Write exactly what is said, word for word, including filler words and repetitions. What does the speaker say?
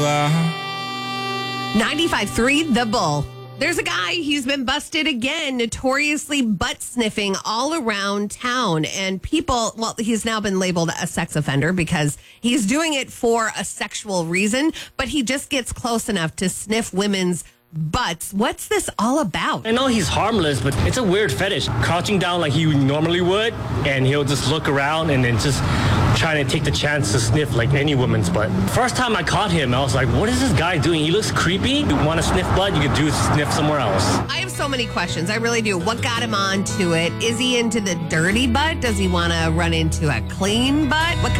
are. ninety-five three The Bull. There's a guy, he's been busted again, notoriously butt sniffing all around town. And people, well, he's now been labeled a sex offender because he's doing it for a sexual reason, but he just gets close enough to sniff women's butts. What's this all about? I know he's harmless, but it's a weird fetish. Crouching down like he normally would, and he'll just look around and then just trying to take the chance to sniff like any woman's butt. First time I caught him, I was like, what is this guy doing? He looks creepy. You want to sniff butt? You could do sniff somewhere else. I have so many questions. I really do. What got him onto it? Is he into the dirty butt? Does he want to run into a clean butt? What